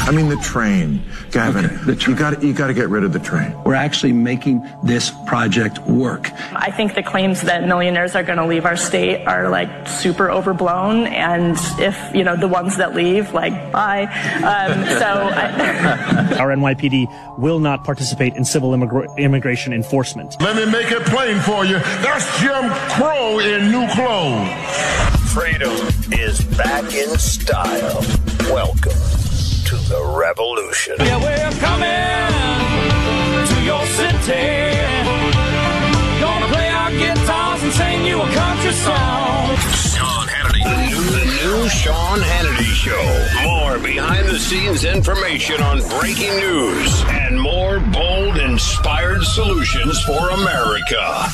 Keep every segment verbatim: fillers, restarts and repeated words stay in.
I mean, the train, Gavin. Okay, the train. You got you got to get rid of the train. We're actually making this project work. I think the claims that millionaires are going to leave our state are like super overblown, and if you know the ones that leave, like bye. Um, so I our N Y P D will not participate in civil immigra- immigration enforcement. Let me make it plain for you. That's Jim Crow in new clothes. Freedom is back in style. Welcome to the revolution. Yeah, we're coming to your city. Gonna play our guitars and sing you a country song. Sean Hannity. The new, the new Sean Hannity Show. More behind-the-scenes information on breaking news and more bold, inspired solutions for America.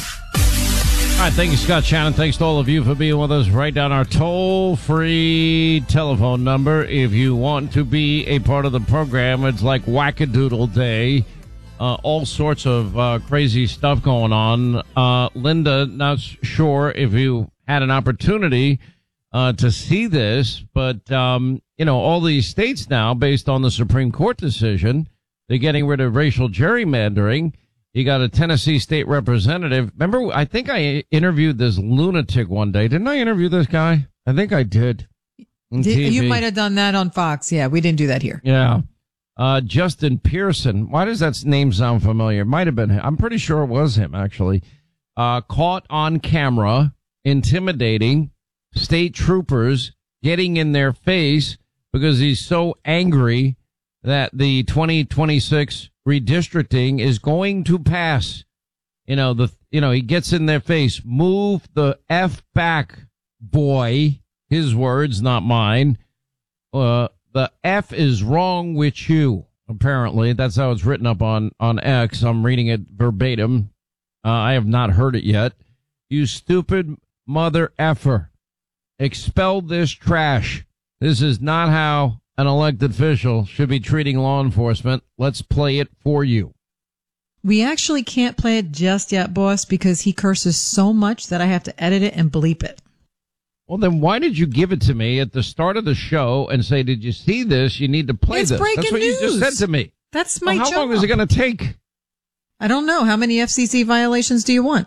All right, thank you, Scott Shannon. Thanks to all of you for being with us. Write down our toll-free telephone number if you want to be a part of the program. It's like Wackadoodle Day. Uh, all sorts of uh, crazy stuff going on. Uh, Linda, not sure if you had an opportunity uh, to see this, but, um, you know, all these states now, based on the Supreme Court decision, they're getting rid of racial gerrymandering. You got a Tennessee state representative. Remember, I think I interviewed this lunatic one day. Didn't I interview this guy? I think I did. did you might have done that on Fox. Yeah, we didn't do that here. Yeah. Uh, Justin Pearson. Why does that name sound familiar? Might have been him. I'm pretty sure it was him, actually. Uh, caught on camera, intimidating state troopers, getting in their face because he's so angry that the twenty twenty-six redistricting is going to pass. You know, the, you know, he gets in their face. Move the F back, boy. His words, not mine. Uh, the F is wrong with you. Apparently, that's how it's written up on, on X. I'm reading it verbatim. Uh, I have not heard it yet. You stupid mother effer. Expel this trash. This is not how an elected official should be treating law enforcement. Let's play it for you. We actually can't play it just yet, boss, because he curses so much that I have to edit it and bleep it. Well, then why did you give it to me at the start of the show and say, did you see this? You need to play it's this. Breaking That's what news. you just said to me. That's my well, how job. long is it going to take? I don't know. How many F C C violations do you want?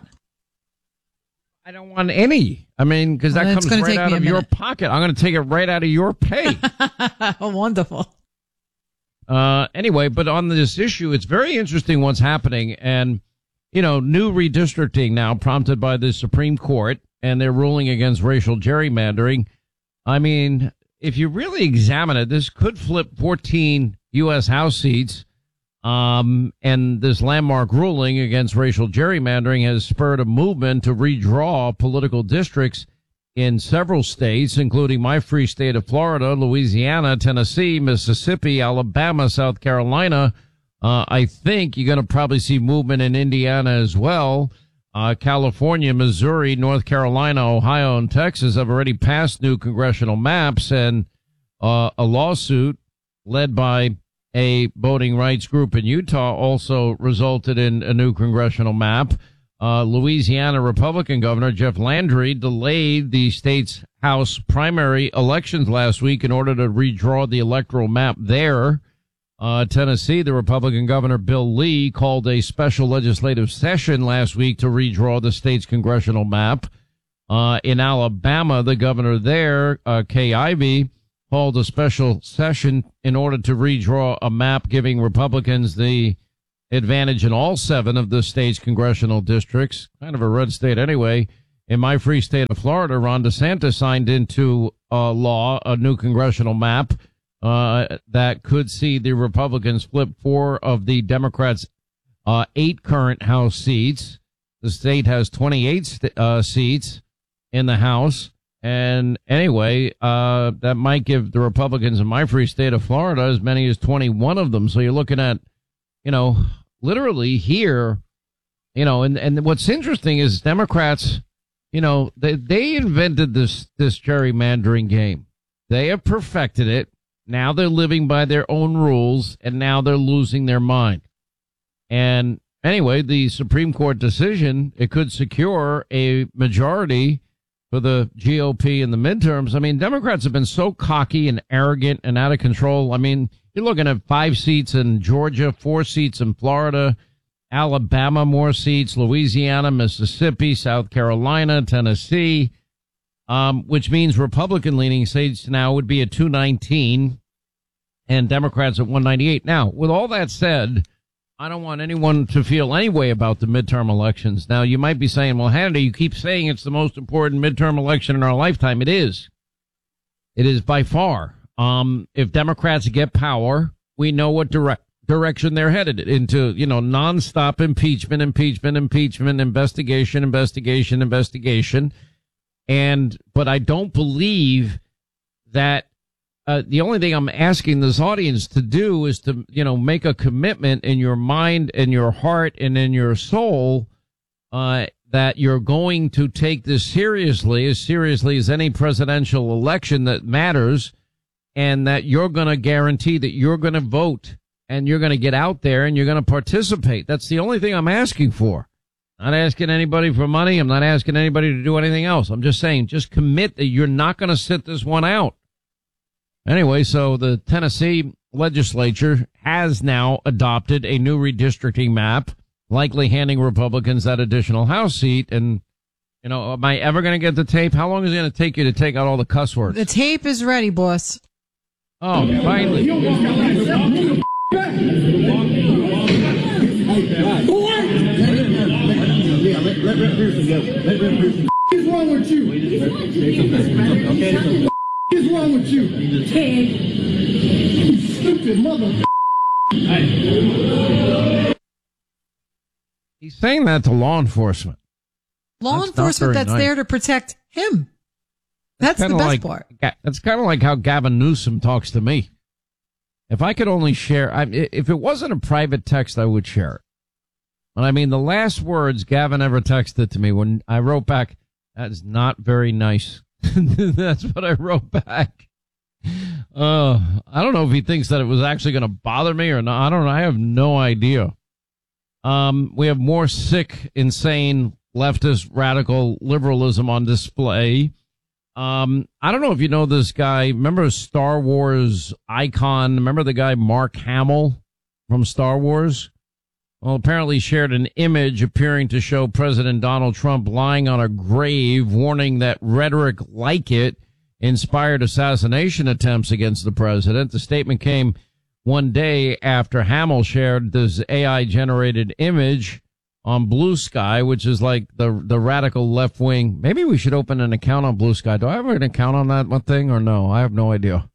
I don't want any. I mean, because well, that comes right out of your pocket. I'm going to take it right out of your pay. Wonderful. Uh, anyway, but on this issue, it's very interesting what's happening. And, you know, new redistricting now prompted by the Supreme Court, and they're ruling against racial gerrymandering. I mean, if you really examine it, this could flip fourteen U S House seats. Um, and this landmark ruling against racial gerrymandering has spurred a movement to redraw political districts in several states, including my free state of Florida, Louisiana, Tennessee, Mississippi, Alabama, South Carolina. Uh, I think you're going to probably see movement in Indiana as well. Uh, California, Missouri, North Carolina, Ohio, and Texas have already passed new congressional maps, and uh, a lawsuit led by a voting rights group in Utah also resulted in a new congressional map. Uh, Louisiana Republican Governor Jeff Landry delayed the state's House primary elections last week in order to redraw the electoral map there. Uh, Tennessee, the Republican Governor Bill Lee called a special legislative session last week to redraw the state's congressional map. Uh, in Alabama, the governor there, uh, Kay Ivey, called a special session in order to redraw a map giving Republicans the advantage in all seven of the state's congressional districts. Kind of a red state anyway. In my free state of Florida, Ron DeSantis signed into uh, law a new congressional map uh, that could see the Republicans flip four of the Democrats' uh, eight current House seats. The state has twenty-eight st- uh, seats in the House. And anyway, uh, that might give the Republicans in my free state of Florida as many as twenty-one of them. So you're looking at, you know, literally here, you know, and, and what's interesting is Democrats, you know, they, they invented this, this gerrymandering game. They have perfected it. Now they're living by their own rules, and now they're losing their mind. And anyway, the Supreme Court decision, it could secure a majority for for the G O P in the midterms. I mean, Democrats have been so cocky and arrogant and out of control. I mean, you're looking at five seats in Georgia, four seats in Florida, Alabama, more seats, Louisiana, Mississippi, South Carolina, Tennessee, um, which means Republican-leaning states now would be at two nineteen and Democrats at one ninety-eight. Now, with all that said, I don't want anyone to feel any way about the midterm elections. Now, you might be saying, well, Hannity, you keep saying it's the most important midterm election in our lifetime. It is. It is by far. Um, if Democrats get power, we know what direct direction they're headed into, you know, nonstop impeachment, impeachment, impeachment, investigation, investigation, investigation. And, but I don't believe that Uh, the only thing I'm asking this audience to do is to, you know, make a commitment in your mind and your heart and in your soul, uh, that you're going to take this seriously, as seriously as any presidential election that matters, and that you're going to guarantee that you're going to vote and you're going to get out there and you're going to participate. That's the only thing I'm asking for. Not asking anybody for money. I'm not asking anybody to do anything else. I'm just saying, just commit that you're not going to sit this one out. Anyway, so the Tennessee legislature has now adopted a new redistricting map, likely handing Republicans that additional House seat. And, you know, am I ever going to get the tape? How long is it going to take you to take out all the cuss words? The tape is ready, boss. Oh, finally. What's wrong with you? What's wrong with you? You stupid mother. He's saying that to law enforcement. Law That's enforcement that's nice. there to protect him. That's, That's the best like, part. That's kind of like how Gavin Newsom talks to me. If I could only share, I, if it wasn't a private text, I would share it. But I mean, the last words Gavin ever texted to me when I wrote back, that is not very nice. That's what I wrote back. Uh, I don't know if he thinks that it was actually going to bother me or not. I don't know. I have no idea. Um, we have more sick, insane, leftist, radical liberalism on display. Um, I don't know if you know this guy. Remember Star Wars icon? Remember the guy Mark Hamill from Star Wars? Well, apparently shared an image appearing to show President Donald Trump lying on a grave, warning that rhetoric like it inspired assassination attempts against the president. The statement came one day after Hamill shared this A I-generated image on Blue Sky, which is like the the radical left wing. Maybe we should open an account on Blue Sky. Do I have an account on that one thing or no? I have no idea.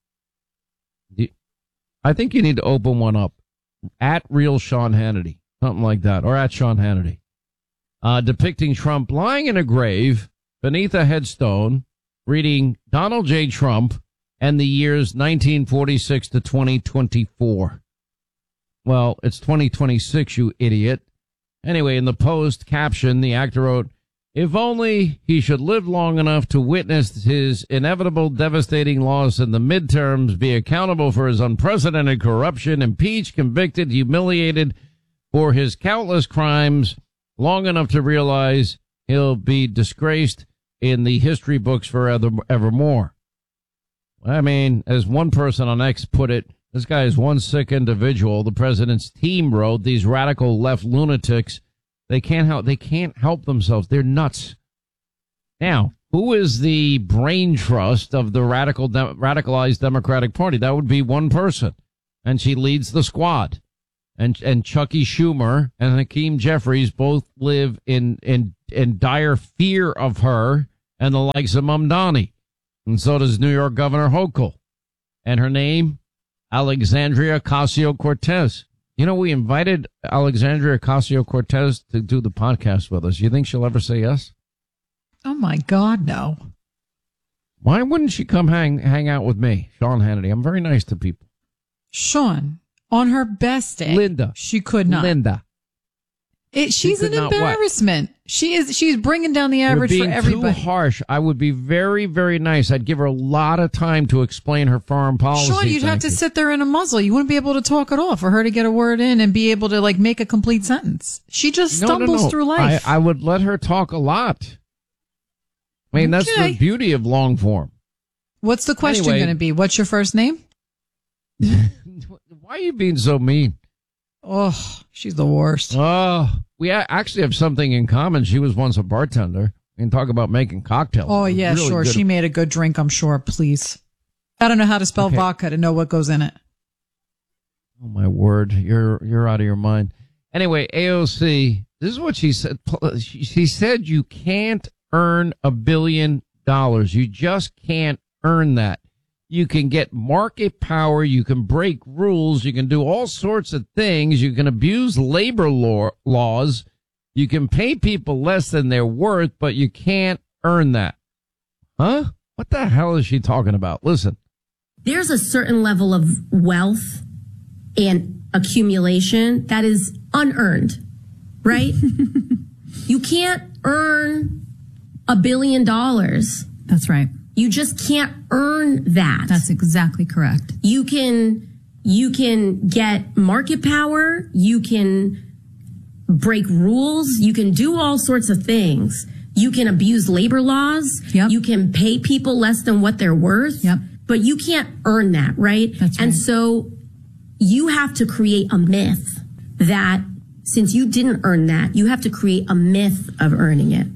I think you need to open one up. At Real Sean Hannity. Something like that. Or at Sean Hannity. Uh, depicting Trump lying in a grave beneath a headstone, reading Donald J. Trump and the years nineteen forty-six to twenty twenty-four. Well, it's twenty twenty-six, you idiot. Anyway, in the post caption, the actor wrote, "If only he should live long enough to witness his inevitable devastating loss in the midterms, be accountable for his unprecedented corruption, impeached, convicted, humiliated for his countless crimes, long enough to realize he'll be disgraced in the history books forever, evermore." I mean, as one person on X put it, this guy is one sick individual. The president's team wrote, these radical left lunatics, they can't help, they can't help themselves. They're nuts. Now, who is the brain trust of the radical, de- radicalized Democratic Party? That would be one person. And she leads the squad. And, and Chucky Schumer and Hakeem Jeffries both live in, in, in dire fear of her and the likes of Mamdani. And so does New York Governor Hochul. And her name, Alexandria Ocasio-Cortez. You know, we invited Alexandria Ocasio-Cortez to do the podcast with us. You think she'll ever say yes? Oh, my God, no. Why wouldn't she come hang hang out with me, Sean Hannity? I'm very nice to people. Sean, on her best day, Linda. she could not. Linda. It, she's she an not embarrassment. What? She is. She's bringing down the average You're being for everybody. too harsh. I would be very, very nice. I'd give her a lot of time to explain her foreign policy. Sean, you'd have to you. sit there in a muzzle. You wouldn't be able to talk at all for her to get a word in and be able to like make a complete sentence. She just No, no, stumbles no. through life. I, I would let her talk a lot. I mean, that's Okay. the beauty of long form. What's the question Anyway. going to be? What's your first name? Why are you being so mean? Oh, she's the worst. Oh, we a- actually have something in common. She was once a bartender. We can talk about making cocktails. Oh, yeah, Really sure. good. She made a good drink, I'm sure. Please. I don't know how to spell Okay. vodka to know what goes in it. Oh my word, you're you're out of your mind. Anyway, A O C, this is what she said. She she said you can't earn a billion dollars. You just can't earn that. You can get market power. You can break rules. You can do all sorts of things. You can abuse labor law, laws. You can pay people less than they're worth, but you can't earn that. Huh? What the hell is she talking about? Listen. There's a certain level of wealth and accumulation that is unearned, right? You can't earn a billion dollars. That's right. You just can't earn that. That's exactly correct. You can, you can get market power. You can break rules. You can do all sorts of things. You can abuse labor laws. Yep. You can pay people less than what they're worth. Yep. But you can't earn that, right? That's right. And so you have to create a myth that since you didn't earn that, you have to create a myth of earning it.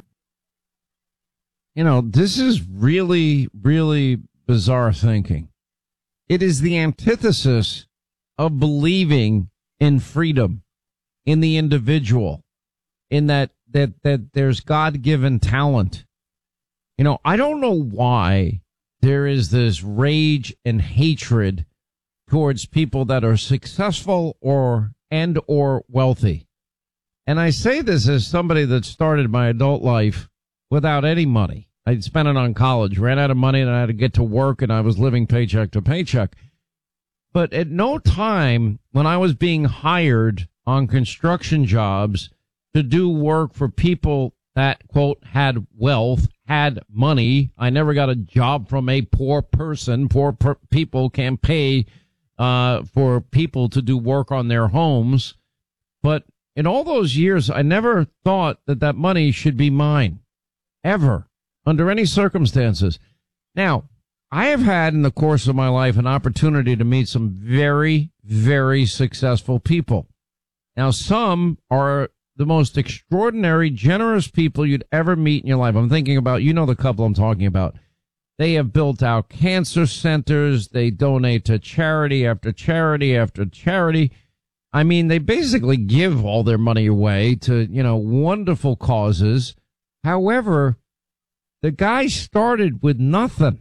You know, this is really, really bizarre thinking. It is the antithesis of believing in freedom, in the individual, in that, that, that there's God-given talent. You know, I don't know why there is this rage and hatred towards people that are successful or, and or wealthy. And I say this as somebody that started my adult life without any money. I spent it on college, ran out of money, and I had to get to work, and I was living paycheck to paycheck. But at no time when I was being hired on construction jobs to do work for people that, quote, had wealth, had money, I never got a job from a poor person. Poor per- people can't pay uh for people to do work on their homes. But in all those years, I never thought that that money should be mine, ever, under any circumstances. Now, I have had in the course of my life an opportunity to meet some very, very successful people. Now, some are the most extraordinary, generous people you'd ever meet in your life. I'm thinking about, you know, the couple I'm talking about. They have built out cancer centers. They donate to charity after charity after charity. I mean, they basically give all their money away to, you know, wonderful causes. However, the guy started with nothing.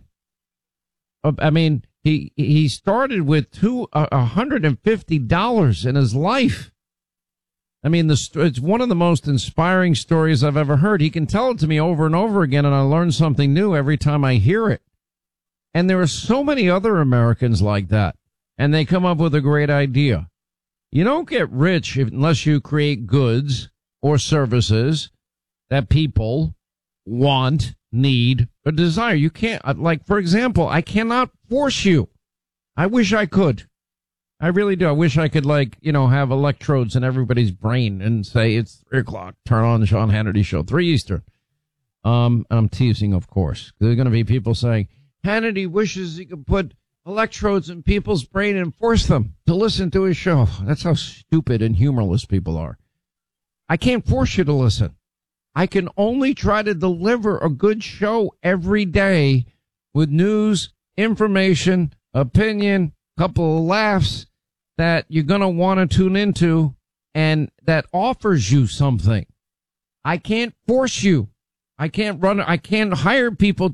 I mean, he he started with two a hundred and fifty dollars in his life. I mean, the it's one of the most inspiring stories I've ever heard. He can tell it to me over and over again, and I learn something new every time I hear it. And there are so many other Americans like that, and they come up with a great idea. You don't get rich unless you create goods or services that people want, need, or desire. You can't, like, for example, I cannot force you. I wish I could. I really do. I wish I could, like, you know, have electrodes in everybody's brain and say it's three o'clock. Turn on the Sean Hannity Show, three Eastern. Um, I'm teasing, of course. There are going to be people saying Hannity wishes he could put electrodes in people's brain and force them to listen to his show. That's how stupid and humorless people are. I can't force you to listen. I can only try to deliver a good show every day with news, information, opinion, couple of laughs that you're going to want to tune into and that offers you something. I can't force you. I can't run. I can't hire people